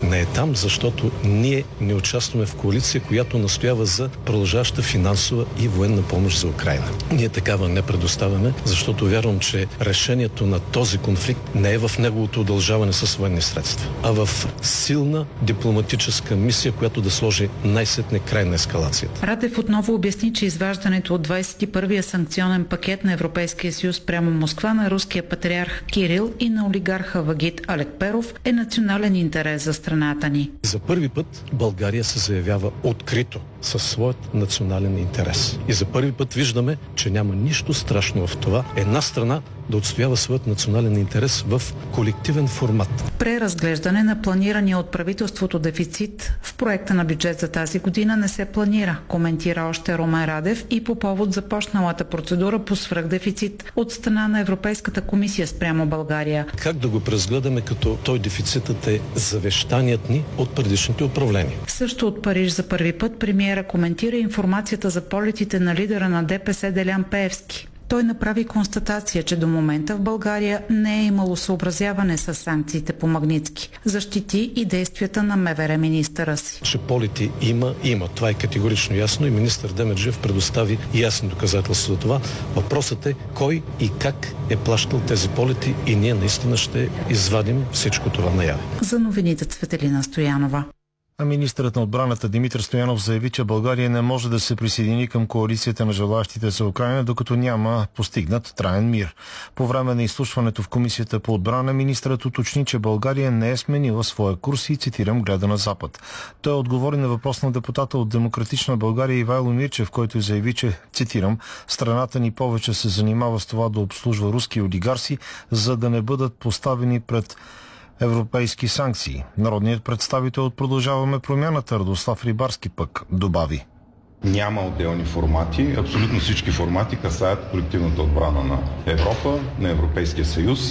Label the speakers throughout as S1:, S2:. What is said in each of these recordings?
S1: не е там, защото ние не участваме в коалиция, която настоява за продължаваща финансова и военна помощ за Украйна. Ние такава не предоставяме, защото вярвам, че решението на този конфликт не е в неговото удължаване с военни средства, а в силна дипломатическа мисия, която да сложи най-сетне край на ескалацията.
S2: Радев отново обясни, че изваждането от 21-я санкционен пакет на Европейския съюз прямо Москва на руския патриарх Кирил и на олигарха Вагит Алекперов е национален интерес за страната ни.
S1: За първи път България се заявява открито със своят национален интерес. И за първи път виждаме, че няма нищо страшно в това една страна да отстоява своят национален интерес в колективен формат.
S2: Преразглеждане на планирания от правителството дефицит в проекта на бюджет за тази година не се планира, коментира още Румен Радев и по повод започналата процедура по свръхдефицит от страна на Европейската комисия спрямо България.
S1: Как да го преразгледаме, като той дефицитът е завещаният ни от предишните управления?
S2: Също от Париж за първи път премиера коментира информацията за полетите на лидера на ДПС Делян Пеевски. Той направи констатация, че до момента в България не е имало съобразяване с санкциите по Магнитски. Защити и действията на МВР министъра си.
S1: Че полети има. Това е категорично ясно и министър Демерджиев предостави ясни доказателства за това. Въпросът е кой и как е плащал тези полети и ние наистина ще извадим всичко това наяве.
S2: За новините Цветелина Стоянова.
S3: А министърът на отбраната Димитър Стоянов заяви, че България не може да се присъедини към коалицията на желащите за Украйна, докато няма постигнат траен мир. По време на изслушването в Комисията по отбрана, министърът уточни, че България не е сменила своя курс и, цитирам, гледа на Запад. Той отговори на въпрос на депутата от Демократична България Ивайло Мирчев, който заяви, че, цитирам, страната ни повече се занимава с това да обслужва руски олигарси, за да не бъдат поставени пред европейски санкции. Народният представител от Продължаваме промяната Радослав Рибарски пък добави.
S4: Няма отделни формати. Абсолютно всички формати касаят колективната отбрана на Европа, на Европейския съюз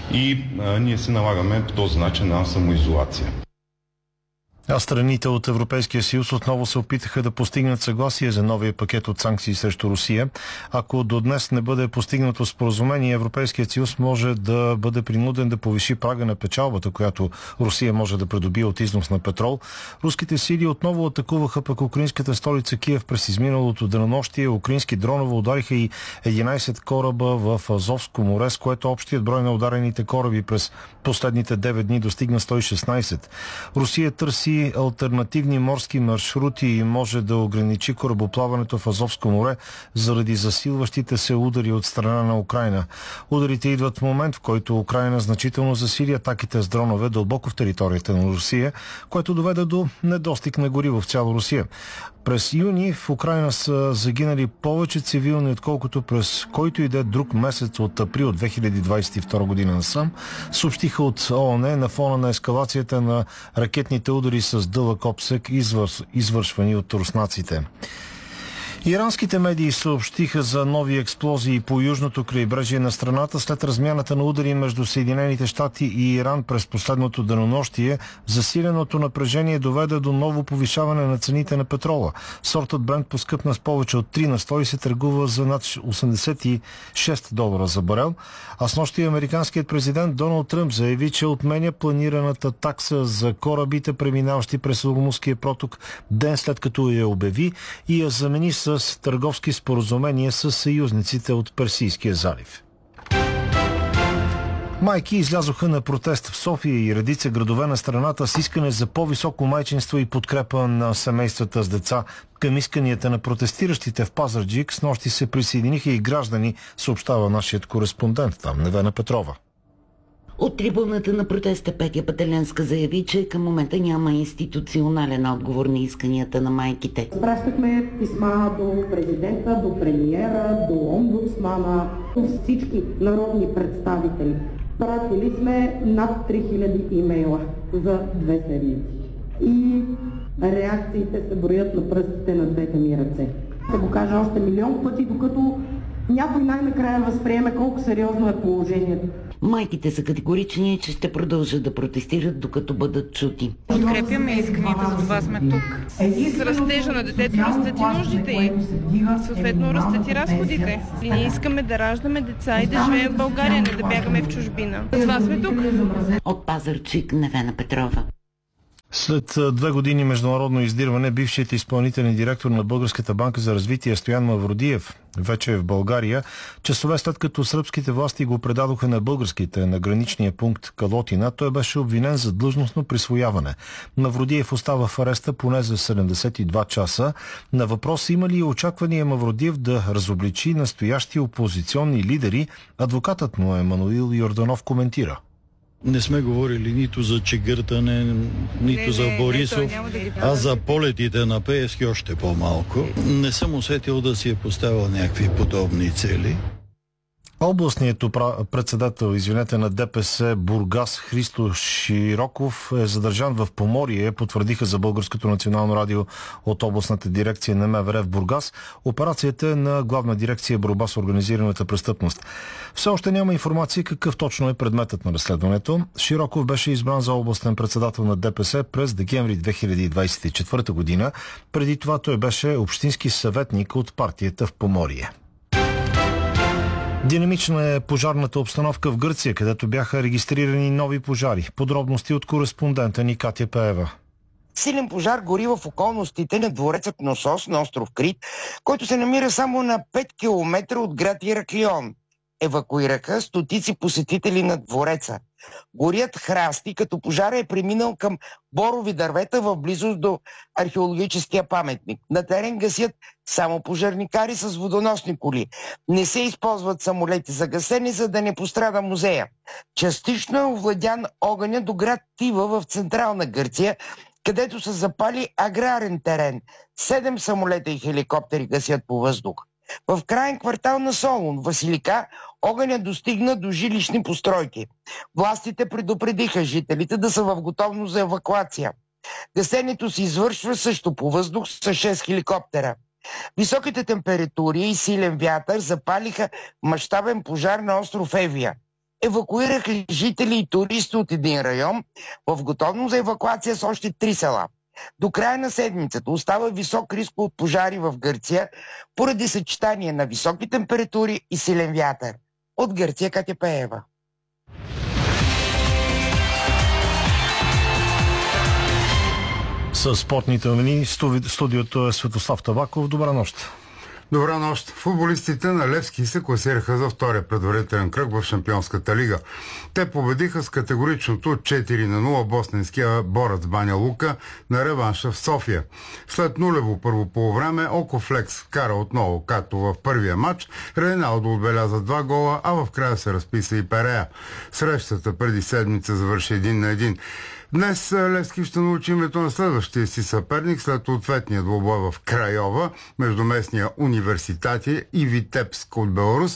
S4: и ние се налагаме по този начин на самоизолация.
S3: А страните от Европейския съюз отново се опитаха да постигнат съгласие за новия пакет от санкции срещу Русия. Ако до днес не бъде постигнато споразумение, Европейският съюз може да бъде принуден да повиши прага на печалбата, която Русия може да придобие от износ на петрол. Руските сили отново атакуваха пък украинската столица Киев през изминалото денонощие. Украински дронове удариха и 11 кораба в Азовско море, с което общият брой на ударените кораби през последните 9 дни достигна 116. Русия търси алтернативни морски маршрути и може да ограничи корабоплаването в Азовско море заради засилващите се удари от страна на Украйна. Ударите идват в момент, в който Украйна значително засили атаките с дронове дълбоко в територията на Русия, което доведе до недостиг на гориво в цяла Русия. През юни в Украйна са загинали повече цивилни, отколкото през който и да е друг месец от април 2022 година насам, съобщиха от ООН на фона на ескалацията на ракетните удари с дълъг обсек, извършвани от руснаците. Иранските медии съобщиха за нови експлозии по южното крайбрежие на страната след размяната на удари между Съединените щати и Иран през последното денонощие. Засиленото напрежение доведе до ново повишаване на цените на петрола. Сортът Брент поскъпна с повече от 3 на 100 и се търгува за над $86 за барел. А снощи американският президент Доналд Тръмп заяви, че отменя планираната такса за корабите, преминаващи през Ормузския проток, ден след като я обяви, и я замени с търговски споразумения с съюзниците от Персийския залив. Майки излязоха на протест в София и редица градове на страната с искане за по-високо майчинство и подкрепа на семействата с деца. Към исканията на протестиращите в Пазарджик снощи се присъединиха и граждани, съобщава нашият кореспондент там, Невена Петрова.
S5: От трибуната на протеста Петя Пателенска заяви, че към момента няма институционален отговор на исканията на майките.
S6: Пращахме писма до президента, до премиера, до омбудсмана, до всички народни представители. Пратили сме над 3000 имейла за 2 седмици. И реакциите се броят на пръстите на двете ми ръце. Ще го кажа още милион пъти, докато някой най-накрая възприеме колко сериозно е положението.
S5: Майките са категорични, че ще продължат да протестират, докато бъдат чути.
S7: Подкрепяме исканията, за това сме тук. С растежа на детето растат и нуждите им. Съответно растат и разходите. И ние искаме да раждаме деца и да живеем в България, не да бягаме в чужбина. За това сме тук.
S5: От Пазарджик, Невена Петрова.
S3: След 2 години международно издирване, бившият изпълнителен директор на Българската банка за развитие Стоян Мавродиев вече е в България. Часове след като сръбските власти го предадоха на българските на граничния пункт Калотина, той беше обвинен за длъжностно присвояване. Мавродиев остава в ареста поне за 72 часа. На въпрос има ли очаквания Мавродиев да разобличи настоящи опозиционни лидери, адвокатът му Емануил Йорданов коментира.
S8: Не сме говорили нито за чегъртане, нито за Борисов, а за полетите на Пеевски още по-малко. Не съм усетил да си е поставил някакви подобни цели.
S3: Областният председател, на ДПС Бургас Христо Широков е задържан в Поморие, потвърдиха за Българското национално радио от областната дирекция на МВР в Бургас. Операцията е на Главна дирекция борба с организираната престъпност. Все още няма информация какъв точно е предметът на разследването. Широков беше избран за областен председател на ДПС през декември 2024 година. Преди това той беше общински съветник от партията в Поморие. Динамична е пожарната обстановка в Гърция, където бяха регистрирани нови пожари. Подробности от кореспондента ни Катя Пеева.
S9: Силен пожар гори в околностите на дворецът Кносос на остров Крит, който се намира само на 5 км от град Ираклион. Евакуираха стотици посетители на двореца. Горят храсти, като пожара е преминал към борови дървета в близост до археологическия паметник. На терен гасят само пожарникари с водоносни коли. Не се използват самолети за гасене, за да не пострада музея. Частично е овладян огъня до град Тива в централна Гърция, където са запали аграрен терен. 7 самолета и хеликоптери гасят по въздух. В краен квартал на Солун, Василика, огъня достигна до жилищни постройки. Властите предупредиха жителите да са в готовност за евакуация. Гасенето се извършва също по въздух с 6 хеликоптера. Високите температури и силен вятър запалиха мащабен пожар на остров Евия. Евакуираха жители и туристи от един район, в готовност за евакуация с още 3 села. До края на седмицата остава висок риск от пожари в Гърция поради съчетание на високи температури и силен вятър. От Гърция Катя Пеева.
S3: С спортните новини студиото е Светослав Табаков. Добра нощ.
S10: Добра нощ. Футболистите на Левски се класираха за втория предварителен кръг в Шампионската лига. Те победиха с категоричното 4-0 босненския борец Баня Лука на реванша в София. След нулево първо полувреме Окофлекс кара отново, както в първия матч. Рейналдо отбеляза 2 гола, а в края се разписа и Перея. Срещата преди седмица завърши 1-1. Днес Левски ще научи името на следващия си съперник след ответния двубой в Крайова между местния Университати и Витебск от Беларус.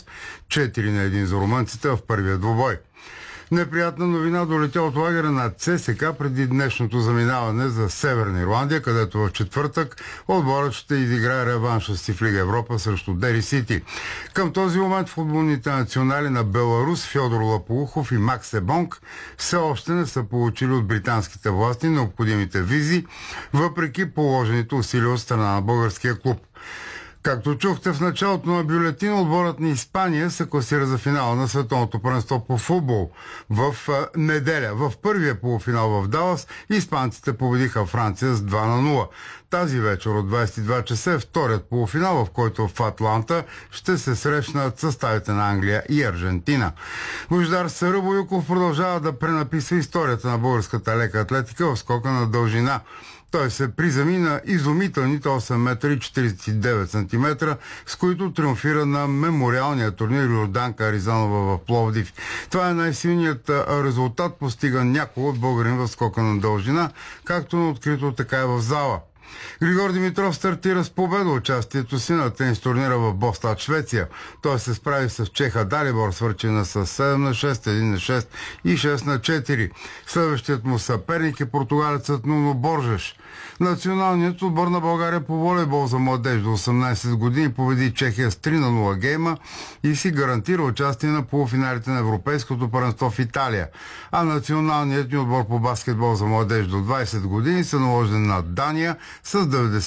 S10: 4-1 за румънците в първия двубой. Неприятна новина долетя от лагера на ЦСК преди днешното заминаване за Северна Ирландия, където в четвъртък отборът ще изиграе реванша си в Лига Европа срещу Дери Сити. Към този момент футболните национали на Беларус Фьодор Лаполухов и Макс Ебонг все още не са получили от британските власти необходимите визи, въпреки положените усилия от страна на българския клуб. Както чухте в началото на бюлетина, отборът на Испания се класира за финала на Световното първенство по футбол в неделя. В първия полуфинал в Далас испанците победиха Франция с 2-0. Тази вечер от 22 часа е вторият полуфинал, в който в Атланта ще се срещнат съставите на Англия и Аржентина. Божидар Саръбоюков продължава да пренаписва историята на българската лека атлетика в скока на дължина. Той се приземи на изумителните 8 метра и 49 см, с които триумфира на мемориалния турнир Йорданка Аризанова в Пловдив. Това е най-силният резултат, постиган някой от българин в скока на дължина, както на открито, така и в зала. Григор Димитров стартира с победа участието си на тенис турнира в Бостад, Швеция. Той се справи с чеха Далибор, свърчена с 7-6, 1-6 и 6-4. Следващият му съперник е португалецът Нуно Боржеш. Националният отбор на България по волейбол за младеж до 18 години победи Чехия с 3-0 гейма и си гарантира участие на полуфиналите на Европейското първенство в Италия. А националният ни отбор по баскетбол за младеж до 20 години се наложен на Дания с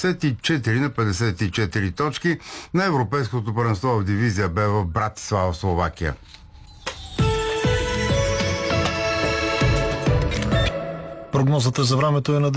S10: 94-54 точки на Европейското първенство в дивизия Б в Братислава, Словакия.
S3: Прогнозата за времето е на